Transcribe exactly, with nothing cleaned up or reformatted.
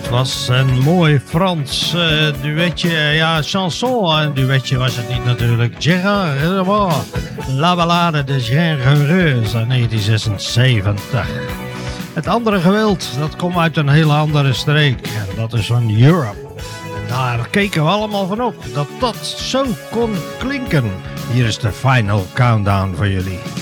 Dat was een mooi Frans uh, duetje, ja, chanson. Een duetje was het niet natuurlijk. Gérard, La Ballade de Jean Heureuse uit negentien zesenzeventig. Het andere gewild, dat komt uit een hele andere streek. En dat is van Europe. En daar keken we allemaal van op, dat dat zo kon klinken. Hier is de final countdown voor jullie.